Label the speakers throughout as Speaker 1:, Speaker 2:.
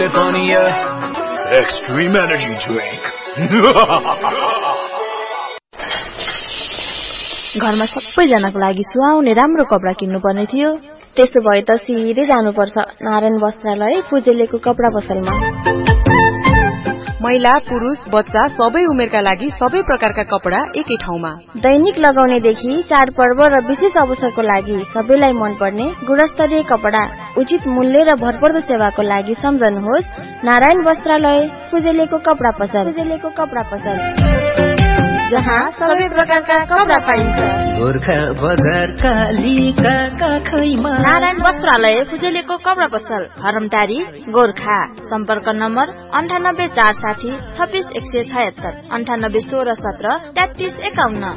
Speaker 1: Extreme energy drink.
Speaker 2: घरमा सबैजनाको लागि सुहाउने राम्रो कपडा किन्नु पर्ने थियो। त्यसो भए त सिधै जानुपर्छ नारायण वस्त्रालय फुजेलेको कपडा पसलमा।
Speaker 3: महिला पुरुष बच्चा सबै उमेरका लागि सबै प्रकारका कपडा एकै ठाउँमा।
Speaker 2: दैनिक लगाउनेदेखि चाडपर्व र विशेष अवसरको लागि सबैलाई मनपर्ने गुणस्तरीय कपडा उचित मूल्य र भरपर्दो सेवाको लागि सम्झनुहोस् नारायण वस्त्रालय फुजेलेको कपडा पसल। जहाँ सबै प्रकारका कपडा पाइन्छ।
Speaker 4: गोर्खा बजार कालीका काखैमा
Speaker 2: नारायण वस्त्रालय फुजेलेको कपडा पसल हरमटारी गोर्खा। सम्पर्क नम्बर 98 460 26 176 98 16 17 33 51।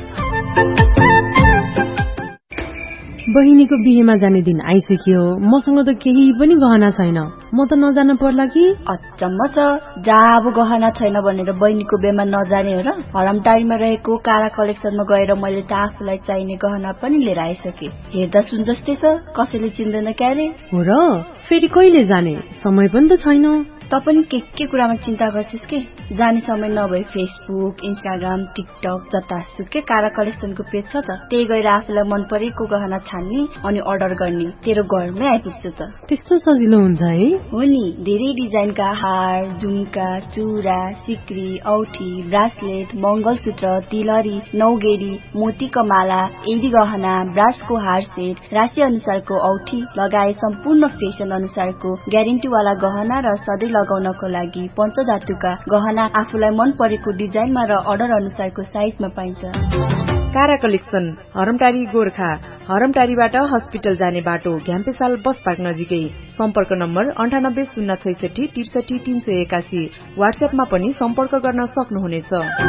Speaker 5: बहिनीको बिहेमा जाने दिन आइसक्यो। मसँग त केही पनि गहना छैन। म त नजान पर्ला कि?
Speaker 6: अचम्म छ, जहाँ अब गहना छैन भनेर बहिनीको बिहेमा नजाने हो र? हरमटारीमा रहेको कारा कलेक्सनमा गएर मैले त आफूलाई चाहिने गहना पनि लिएर आइसके। हेर्दा सुन जस्तै छ, कसैले चिन्दैन क्यारे।
Speaker 5: हो र? फेरि कहिले जाने? समय पनि त छैन।
Speaker 6: त पनि के कुरामा चिन्ता गर्छिस् के? जाने समय नभए फेसबुक, इन्स्टाग्राम, टिकटक जतासुकै कारा कलेक्सनको पेज छ त। त्यही गएर आफूलाई मन परेको गहना छान्ने अनि अर्डर गर्ने। तेरो घरमै आइपुग्छ त।
Speaker 5: त्यस्तो सजिलो हुन्छ है?
Speaker 6: हो नि, धेरै डिजाइनका हार, झुम्का, चुरा, सिक्री, औठी, ब्रासलेट, मंगलसूत्र, तिलहरी, नौगेडी, मोतीको माला, एडी गहना, ब्रासको हार सेट, राशि अनुसारको औठी लगायत सम्पूर्ण फेसन अनुसारको ग्यारेन्टीवाला गहना र सधैँ लगाउनको लागि पञ्चधातुका गहना आफूलाई मन परेको डिजाइनमा र अर्डर अनुसारको साइजमा पाइन्छ।
Speaker 3: कारा कलेक्सन हरमटारी गोर्खा। हरमटारीबाट हस्पिटल जाने बाटो घ्याम्पेसाल बस पार्क नजिकै। सम्पर्क नम्बर 98 066 63 381। व्हाट्सएपमा पनि सम्पर्क गर्न सक्नुहुनेछ।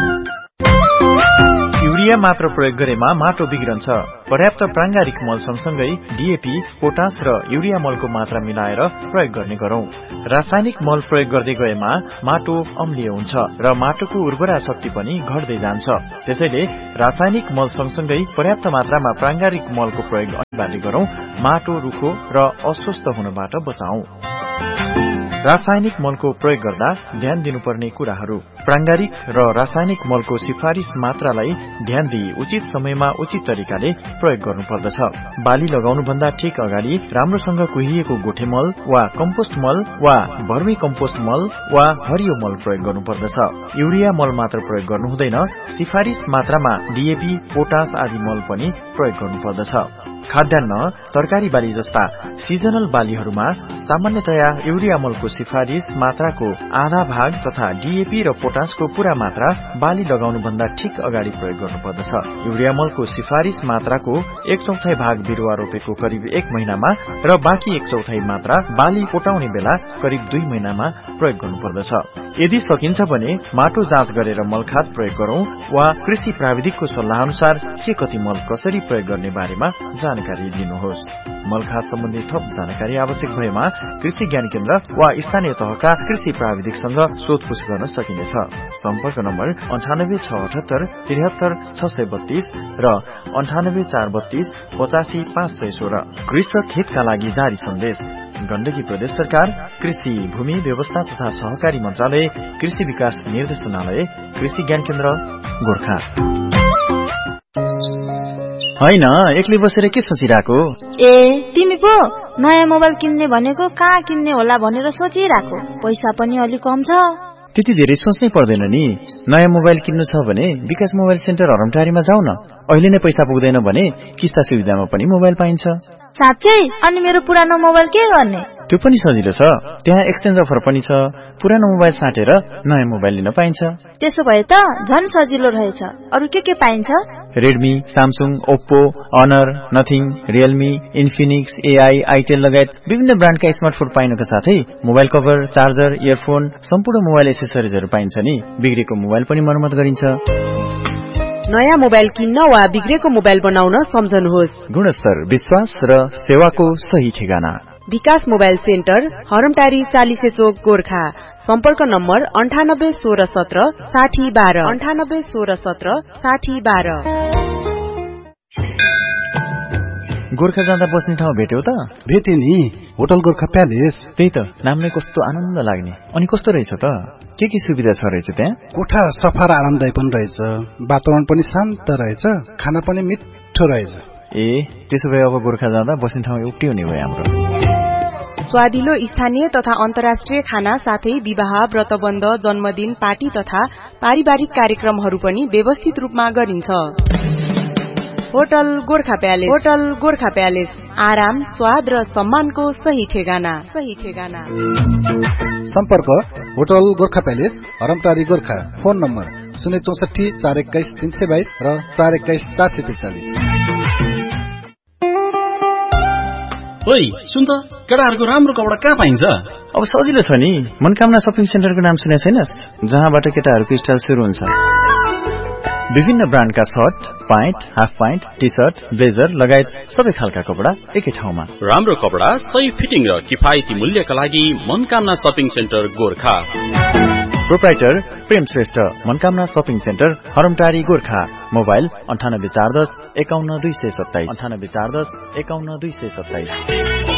Speaker 7: युरिया मात्र प्रयोग गरेमा माटो बिग्रन्छ। पर्याप्त प्रांगारिक मल सँगसँगै डीएपी, पोटास र युरिया मलको मात्रा मिलाएर प्रयोग गर्ने गरौं। रासायनिक मल प्रयोग गर्दै गएमा माटो अम्लीय हुन्छ र माटोको उर्वरा शक्ति पनि घट्दै जान्छ। त्यसैले रासायनिक मल सँगसँगै पर्याप्त मात्रामा प्रांगारिक मलको प्रयोग अनिवार्य गरौं। माटो रुखो र अस्वस्थ हुनबाट बचाऊ। रासायनिक मलको प्रयोग गर्दा ध्यान दिनुपर्ने कुराहरू। प्रांगारिक र रासायनिक मलको सिफारिश मात्रालाई ध्यान दिई उचित समयमा उचित तरिकाले प्रयोग गर्नुपर्दछ। बाली लगाउनुभन्दा ठिक अगाडि राम्रोसँग कुहिएको गोठे मल वा कम्पोस्ट मल वा भर्मी कम्पोस्ट मल वा हरियो मल प्रयोग गर्नुपर्दछ। युरिया मल मात्र प्रयोग गर्नु हुँदैन। सिफारिश मात्रामा डीएपी, पोटास आदि मल पनि प्रयोग गर्नुपर्दछ। खाद्यान्न, तरकारी बाली जस्ता सिजनल बालीहरूमा सामान्यतया युरिया मलको सिफारिश मात्राको आधा भाग तथा डीएपी र पोटासको पूरा मात्रा बाली लगाउनुभन्दा ठिक अगाडि प्रयोग गर्नुपर्दछ। युरिया मलको सिफारिश मात्राको 1/4 भाग बिरुवा रोपेको करिब 1 महिनामा र बाँकी 1/4 मात्रा बाली पोटाउने बेला करिब 2 महिनामा प्रयोग गर्नुपर्दछ। यदि सकिन्छ भने माटो जाँच गरेर मलखाद प्रयोग गरौं वा कृषि प्राविधिकको सल्लाह अनुसार के कति मल कसरी प्रयोग गर्ने बारेमा जानकारी लिनुहोस्। मलखाद सम्बन्धी थप जानकारी आवश्यक भएमा कृषि ज्ञान केन्द्र वा स्थानीय तहका कृषि प्राविधिकसँग सोधपुछ गर्न सकिनेछ। सम्पर्क नम्बर 98 678 73 632 र 98 432 85 516। कृषक हितका लागि जारी सन्देश। गण्डकी प्रदेश सरकार, कृषि भूमि व्यवस्था तथा सहकारी मन्त्रालय, कृषि विकास निर्देशनालय, कृषि ज्ञान केन्द्र गोर्खा। हैन, एक्लै बसेर के सोचिरहेको?
Speaker 2: तिमी पो नयाँ मोबाइल किन्ने भनेको कहाँ किन्ने होला भनेर सोचिरहेको। पैसा पनि अलि कम छ।
Speaker 7: त्यति धेरै सोच्नै पर्दैन नि। नयाँ मोबाइल किन्नु छ भने विकास मोबाइल सेन्टर हरमटारीमा जाऊ न। अहिले नै पैसा पुग्दैन भने किस्ता सुविधामा पनि मोबाइल पाइन्छ।
Speaker 2: साँच्चै? अनि मेरो पुरानो मोबाइल के गर्ने?
Speaker 7: त्यो पनि सजिलो छ। त्यहाँ एक्सचेन्ज अफर पनि छ। पुरानो मोबाइल साटेर नयाँ मोबाइल लिन पाइन्छ।
Speaker 2: त्यसो भए त झन् सजिलो रहेछ। अरु के पाइन्छ?
Speaker 7: Redmi, Samsung, Oppo, honour, nothing, Realme, Infinix, AI, Itel लगायत विभिन्न ब्रान्डका स्मार्टफोन पाइनुका साथै मोबाइल कभर, चार्जर, इयरफोन, सम्पूर्ण मोबाइल एसेसरिजहरू पाइन्छ नि। बिग्रेको मोबाइल पनि मर्मत गरिन्छ।
Speaker 3: नयाँ मोबाइल किन्न वा बिग्रेको मोबाइल बनाउन सम्झनुहोस्।
Speaker 7: गुणस्तर, विश्वास र सेवाको सही ठेगाना
Speaker 3: विकास मोबाइल सेन्टर, हरमटारी 40 चोक गोर्खा। सम्पर्क नम्बर 98 16 17 60 12 98 16 17 60 12।
Speaker 7: गोर्खा जाँदा बस्ने ठाउँ भेट्यौ त?
Speaker 8: भेटे नि, होटल गोर्खा प्यालेस।
Speaker 7: त्यही त, नामले कस्तो आनन्द लाग्ने। अनि कस्तो रहेछ त? के सुविधा छ रहेछ त्यहाँ?
Speaker 8: कोठा सफा र आरामदायी पनि रहेछ, वातावरण पनि शान्त रहेछ, खाना पनि मिठो रहेछ।
Speaker 7: ए, त्यसो भए अब गोर्खा जाँदा बस्ने ठाउँ एउटै हुने भयो हाम्रो।
Speaker 3: स्वादिलो स्थानीय तथा अन्तर्राष्ट्रिय खाना साथै विवाह, व्रतबन्ध, जन्मदिन, पार्टी तथा पारिवारिक कार्यक्रमहरू पनि व्यवस्थित रूपमा गरिन्छ। Hotel Gorkha palace. Hotel Gorkha palace, आराम, स्वाद र सम्मानको सही ठेगाना।
Speaker 8: सम्पर्क hotel Gorkha palace, हरमटारी Gorkha. Phone number 064 421 322 र 421 443।
Speaker 9: ओइ सुन त, केटाहरूको राम्रो कपडा कहाँ पाइन्छ?
Speaker 7: अब सजिलो छ नि, मनकामना शपिङ सेन्टरको नाम सुने छैनस्? जहाँबाट केटाहरूको स्टाइल सुरु हुन्छ। विभिन्न ब्रान्डका short, pant, half pant, T short, blazer लगायत सबै खालका कपडा एकै ठाउँमा।
Speaker 9: राम्रो कपडा, सही फिटिङ र किफायती मूल्यका लागि Manakamana shopping centre Gorkha.
Speaker 7: Proprietor प्रेम Shrestha, Manakamana shopping centre, हरमटारी Gorkha. Mobile 98 410 51 227 98 410 51 227।